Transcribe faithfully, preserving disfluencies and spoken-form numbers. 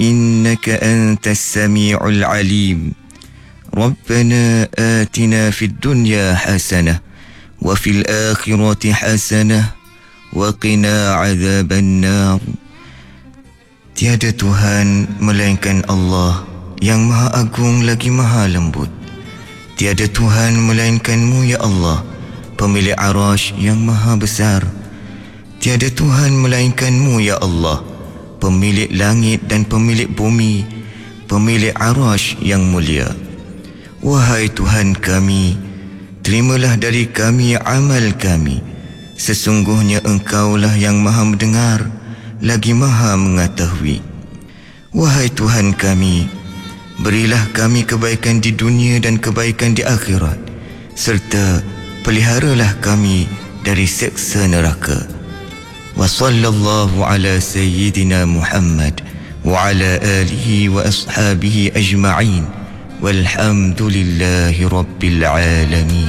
إنك أنت السميع العليم ربنا آتنا في الدنيا حسنة وفي الآخرة حسنة وقنا عذاب النار. Tiada Tuhan melainkan Allah yang Maha Agung lagi Maha Lembut. Tiada Tuhan melainkan-Mu ya Allah, pemilik Arasy yang Maha Besar. Tiada Tuhan melainkan-Mu ya Allah, pemilik langit dan pemilik bumi, pemilik Arasy yang mulia. Wahai Tuhan kami, terimalah dari kami amal kami. Sesungguhnya Engkaulah yang Maha mendengar lagi Maha mengetahui. Wahai Tuhan kami, berilah kami kebaikan di dunia dan kebaikan di akhirat, serta peliharalah kami dari siksa neraka. Wa sallallahu ala sayyidina Muhammad wa ala alihi wa ashabihi ajma'in walhamdulillahi rabbil alamin.